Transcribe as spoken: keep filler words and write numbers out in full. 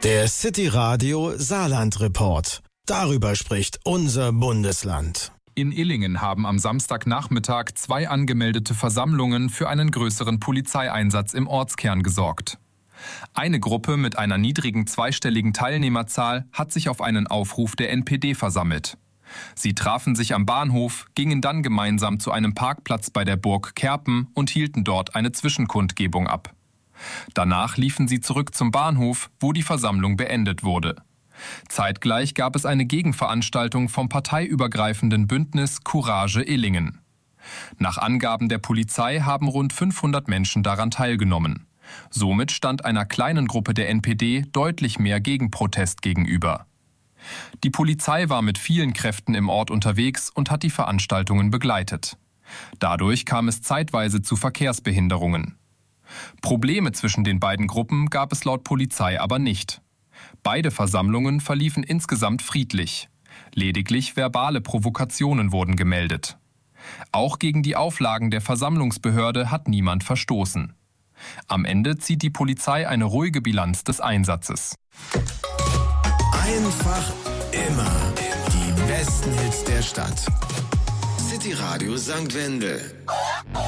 Der City Radio Saarland Report. Darüber spricht unser Bundesland. In Illingen haben am Samstagnachmittag zwei angemeldete Versammlungen für einen größeren Polizeieinsatz im Ortskern gesorgt. Eine Gruppe mit einer niedrigen zweistelligen Teilnehmerzahl hat sich auf einen Aufruf der N P D versammelt. Sie trafen sich am Bahnhof, gingen dann gemeinsam zu einem Parkplatz bei der Burg Kerpen und hielten dort eine Zwischenkundgebung ab. Danach liefen sie zurück zum Bahnhof, wo die Versammlung beendet wurde. Zeitgleich gab es eine Gegenveranstaltung vom parteiübergreifenden Bündnis Courage Illingen. Nach Angaben der Polizei haben rund fünfhundert Menschen daran teilgenommen. Somit stand einer kleinen Gruppe der N P D deutlich mehr Gegenprotest gegenüber. Die Polizei war mit vielen Kräften im Ort unterwegs und hat die Veranstaltungen begleitet. Dadurch kam es zeitweise zu Verkehrsbehinderungen. Probleme zwischen den beiden Gruppen gab es laut Polizei aber nicht. Beide Versammlungen verliefen insgesamt friedlich. Lediglich verbale Provokationen wurden gemeldet. Auch gegen die Auflagen der Versammlungsbehörde hat niemand verstoßen. Am Ende zieht die Polizei eine ruhige Bilanz des Einsatzes. Einfach immer die besten Hits der Stadt. City Radio Sankt Wendel.